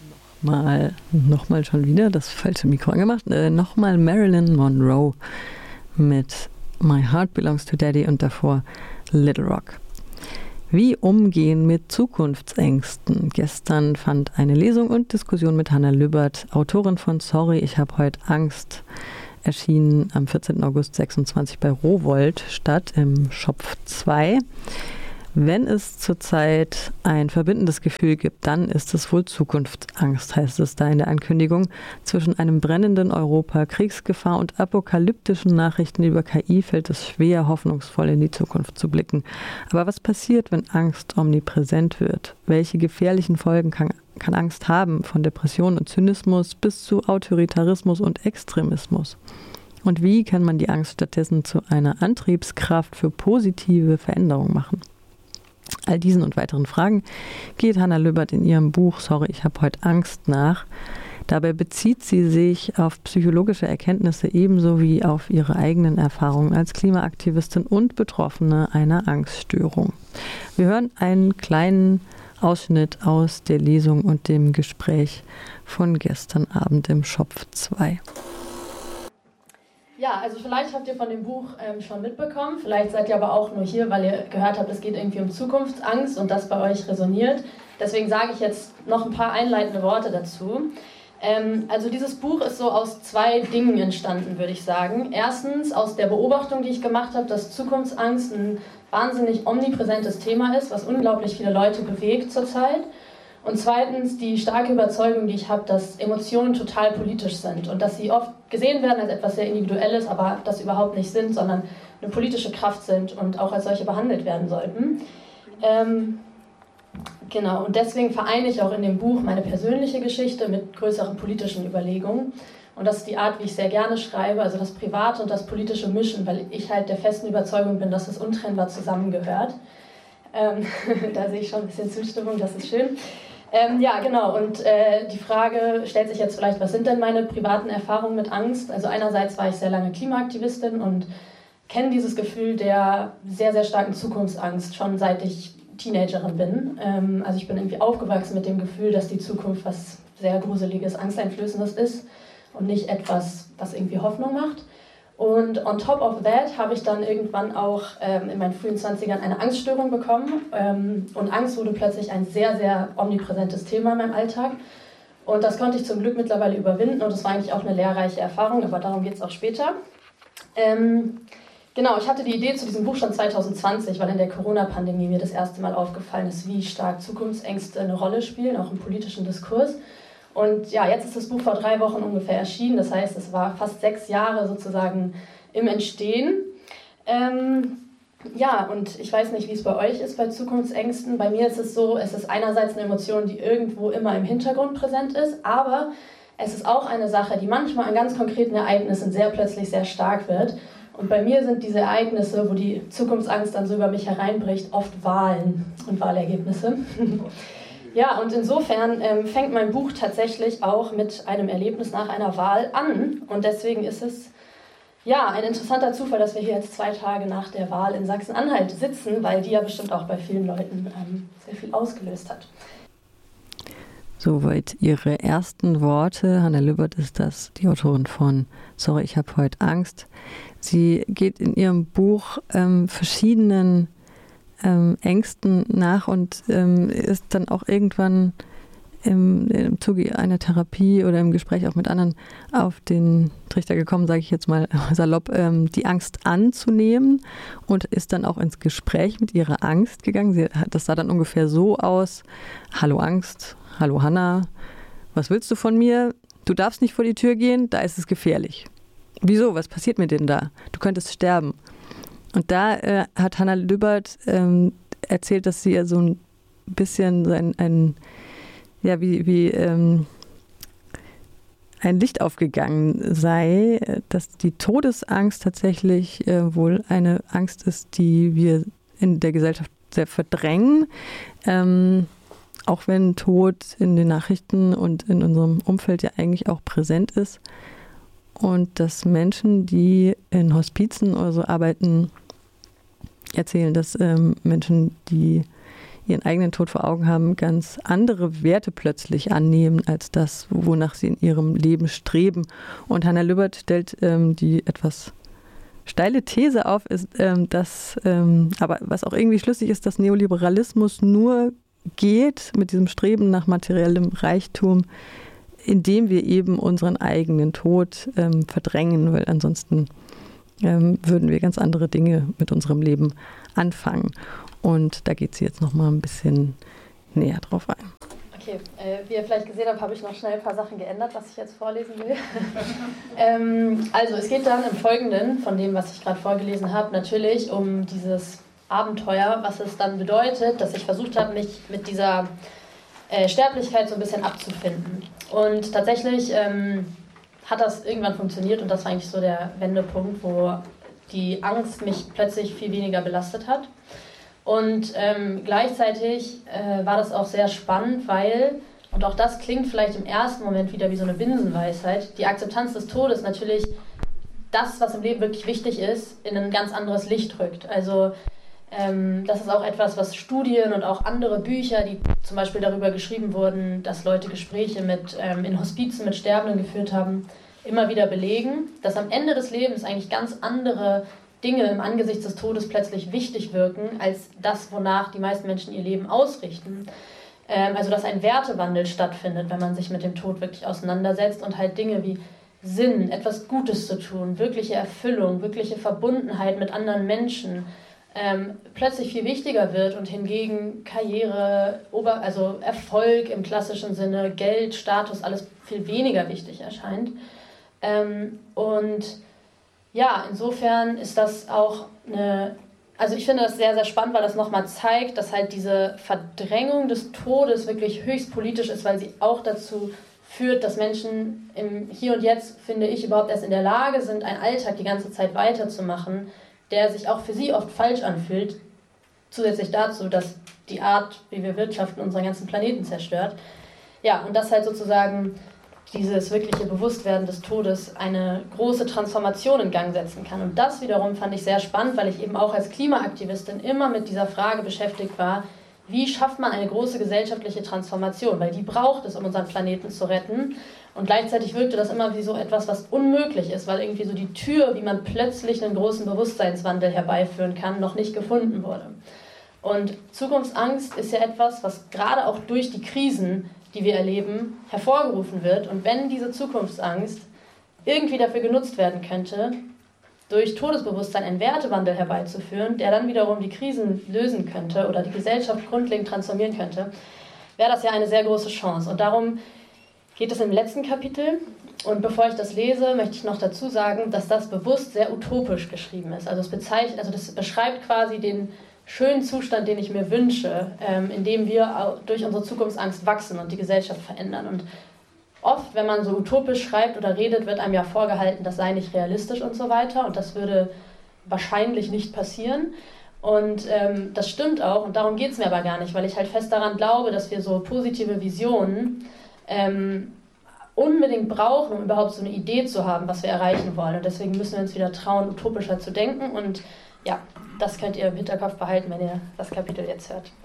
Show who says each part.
Speaker 1: Nochmal schon wieder das falsche Mikro angemacht. Nochmal Marilyn Monroe mit My Heart Belongs to Daddy und davor Little Rock. Wie umgehen mit Zukunftsängsten? Gestern fand eine Lesung und Diskussion mit Hannah Lübbert, Autorin von Sorry, ich habe heute Angst, erschienen am 14. August 26 bei Rowohlt statt im Schopf 2. Wenn es zurzeit ein verbindendes Gefühl gibt, dann ist es wohl Zukunftsangst, heißt es da in der Ankündigung. Zwischen einem brennenden Europa, Kriegsgefahr und apokalyptischen Nachrichten über KI fällt es schwer, hoffnungsvoll in die Zukunft zu blicken. Aber was passiert, wenn Angst omnipräsent wird? Welche gefährlichen Folgen kann Angst haben, von Depression und Zynismus bis zu Autoritarismus und Extremismus? Und wie kann man die Angst stattdessen zu einer Antriebskraft für positive Veränderung machen? All diesen und weiteren Fragen geht Hannah Lübbert in ihrem Buch Sorry, ich habe heute Angst nach. Dabei bezieht sie sich auf psychologische Erkenntnisse ebenso wie auf ihre eigenen Erfahrungen als Klimaaktivistin und Betroffene einer Angststörung. Wir hören einen kleinen Ausschnitt aus der Lesung und dem Gespräch von gestern Abend im Schopf 2.
Speaker 2: Ja, also vielleicht habt ihr von dem Buch schon mitbekommen, vielleicht seid ihr aber auch nur hier, weil ihr gehört habt, es geht irgendwie um Zukunftsangst und das bei euch resoniert. Deswegen sage ich jetzt noch ein paar einleitende Worte dazu. Also dieses Buch ist so aus zwei Dingen entstanden, würde ich sagen. Erstens aus der Beobachtung, die ich gemacht habe, dass Zukunftsangst ein wahnsinnig omnipräsentes Thema ist, was unglaublich viele Leute bewegt zurzeit. Und zweitens die starke Überzeugung, die ich habe, dass Emotionen total politisch sind und dass sie oft gesehen werden als etwas sehr Individuelles, aber das überhaupt nicht sind, sondern eine politische Kraft sind und auch als solche behandelt werden sollten. Genau, und deswegen vereine ich auch in dem Buch meine persönliche Geschichte mit größeren politischen Überlegungen. Und das ist die Art, wie ich sehr gerne schreibe, also das Private und das politische Mischen, weil ich halt der festen Überzeugung bin, dass es untrennbar zusammengehört. Da sehe ich schon ein bisschen Zustimmung, das ist schön. Ja, genau. Und die Frage stellt sich jetzt vielleicht, was sind denn meine privaten Erfahrungen mit Angst? Also einerseits war ich sehr lange Klimaaktivistin und kenne dieses Gefühl der sehr, sehr starken Zukunftsangst schon seit ich Teenagerin bin. Also ich bin irgendwie aufgewachsen mit dem Gefühl, dass die Zukunft was sehr Gruseliges, Angsteinflößendes ist und nicht etwas, was irgendwie Hoffnung macht. Und on top of that habe ich dann irgendwann auch in meinen frühen 20ern eine Angststörung bekommen. Und Angst wurde plötzlich ein sehr, sehr omnipräsentes Thema in meinem Alltag. Und das konnte ich zum Glück mittlerweile überwinden. Und das war eigentlich auch eine lehrreiche Erfahrung, aber darum geht es auch später. Genau, ich hatte die Idee zu diesem Buch schon 2020, weil in der Corona-Pandemie mir das erste Mal aufgefallen ist, wie stark Zukunftsängste eine Rolle spielen, auch im politischen Diskurs. Und ja, jetzt ist das Buch vor 3 Wochen ungefähr erschienen. Das heißt, es war fast 6 Jahre sozusagen im Entstehen. Ja, und ich weiß nicht, wie es bei euch ist bei Zukunftsängsten. Bei mir ist es so, es ist einerseits eine Emotion, die irgendwo immer im Hintergrund präsent ist, aber es ist auch eine Sache, die manchmal an ganz konkreten Ereignissen sehr plötzlich sehr stark wird. Und bei mir sind diese Ereignisse, wo die Zukunftsangst dann so über mich hereinbricht, oft Wahlen und Wahlergebnisse. Ja, und insofern fängt mein Buch tatsächlich auch mit einem Erlebnis nach einer Wahl an. Und deswegen ist es ja ein interessanter Zufall, dass wir hier jetzt 2 Tage nach der Wahl in Sachsen-Anhalt sitzen, weil die ja bestimmt auch bei vielen Leuten sehr viel ausgelöst hat.
Speaker 1: Soweit ihre ersten Worte. Hannah Lübbert ist das, die Autorin von Sorry, ich habe heute Angst. Sie geht in ihrem Buch verschiedenen Ängsten nach und ist dann auch irgendwann im Zuge einer Therapie oder im Gespräch auch mit anderen auf den Trichter gekommen, sage ich jetzt mal salopp, die Angst anzunehmen und ist dann auch ins Gespräch mit ihrer Angst gegangen. Das sah dann ungefähr so aus: Hallo Angst, hallo Hannah, was willst du von mir? Du darfst nicht vor die Tür gehen, da ist es gefährlich. Wieso? Was passiert mir denn da? Du könntest sterben. Und da hat Hannah Lübbert erzählt, dass sie ja so ein bisschen ein Licht aufgegangen sei, dass die Todesangst tatsächlich wohl eine Angst ist, die wir in der Gesellschaft sehr verdrängen. Auch wenn Tod in den Nachrichten und in unserem Umfeld ja eigentlich auch präsent ist. Und dass Menschen, die in Hospizen oder so arbeiten, erzählen, dass Menschen, die ihren eigenen Tod vor Augen haben, ganz andere Werte plötzlich annehmen, als das, wonach sie in ihrem Leben streben. Und Hannah Lübbert stellt die etwas steile These auf, ist, dass, aber was auch irgendwie schlüssig ist, dass Neoliberalismus nur geht mit diesem Streben nach materiellem Reichtum, indem wir eben unseren eigenen Tod verdrängen, weil ansonsten würden wir ganz andere Dinge mit unserem Leben anfangen. Und da geht sie jetzt noch mal ein bisschen näher drauf ein.
Speaker 2: Okay, wie ihr vielleicht gesehen habt, habe ich noch schnell ein paar Sachen geändert, was ich jetzt vorlesen will. Also es geht dann im Folgenden, von dem, was ich gerade vorgelesen habe, natürlich um dieses Abenteuer, was es dann bedeutet, dass ich versucht habe, mich mit dieser Sterblichkeit so ein bisschen abzufinden. Und tatsächlich hat das irgendwann funktioniert und das war eigentlich so der Wendepunkt, wo die Angst mich plötzlich viel weniger belastet hat. Und gleichzeitig war das auch sehr spannend, weil, und auch das klingt vielleicht im ersten Moment wieder wie so eine Binsenweisheit, die Akzeptanz des Todes natürlich das, was im Leben wirklich wichtig ist, in ein ganz anderes Licht rückt. Also das ist auch etwas, was Studien und auch andere Bücher, die zum Beispiel darüber geschrieben wurden, dass Leute Gespräche in Hospizen mit Sterbenden geführt haben, immer wieder belegen, dass am Ende des Lebens eigentlich ganz andere Dinge im Angesicht des Todes plötzlich wichtig wirken, als das, wonach die meisten Menschen ihr Leben ausrichten. Also dass ein Wertewandel stattfindet, wenn man sich mit dem Tod wirklich auseinandersetzt und halt Dinge wie Sinn, etwas Gutes zu tun, wirkliche Erfüllung, wirkliche Verbundenheit mit anderen Menschen, plötzlich viel wichtiger wird und hingegen Karriere, also Erfolg im klassischen Sinne, Geld, Status, alles viel weniger wichtig erscheint. Und ja, insofern ist das auch also ich finde das sehr, sehr spannend, weil das nochmal zeigt, dass halt diese Verdrängung des Todes wirklich höchst politisch ist, weil sie auch dazu führt, dass Menschen im Hier und Jetzt, finde ich, überhaupt erst in der Lage sind, einen Alltag die ganze Zeit weiterzumachen, der sich auch für sie oft falsch anfühlt, zusätzlich dazu, dass die Art, wie wir wirtschaften, unseren ganzen Planeten zerstört. Ja, und das halt sozusagen dieses wirkliche Bewusstwerden des Todes eine große Transformation in Gang setzen kann. Und das wiederum fand ich sehr spannend, weil ich eben auch als Klimaaktivistin immer mit dieser Frage beschäftigt war, wie schafft man eine große gesellschaftliche Transformation? Weil die braucht es, um unseren Planeten zu retten. Und gleichzeitig wirkte das immer wie so etwas, was unmöglich ist, weil irgendwie so die Tür, wie man plötzlich einen großen Bewusstseinswandel herbeiführen kann, noch nicht gefunden wurde. Und Zukunftsangst ist ja etwas, was gerade auch durch die Krisen, die wir erleben, hervorgerufen wird. Und wenn diese Zukunftsangst irgendwie dafür genutzt werden könnte, durch Todesbewusstsein einen Wertewandel herbeizuführen, der dann wiederum die Krisen lösen könnte oder die Gesellschaft grundlegend transformieren könnte, wäre das ja eine sehr große Chance. Und darum geht es im letzten Kapitel. Und bevor ich das lese, möchte ich noch dazu sagen, dass das bewusst sehr utopisch geschrieben ist. Also das beschreibt quasi den schönen Zustand, den ich mir wünsche, in dem wir durch unsere Zukunftsangst wachsen und die Gesellschaft verändern. Und oft, wenn man so utopisch schreibt oder redet, wird einem ja vorgehalten, das sei nicht realistisch und so weiter. Und das würde wahrscheinlich nicht passieren. Und das stimmt auch. Und darum geht es mir aber gar nicht, weil ich halt fest daran glaube, dass wir so positive Visionen unbedingt brauchen, um überhaupt so eine Idee zu haben, was wir erreichen wollen. Und deswegen müssen wir uns wieder trauen, utopischer zu denken. Und ja, das könnt ihr im Hinterkopf behalten, wenn ihr das Kapitel jetzt hört.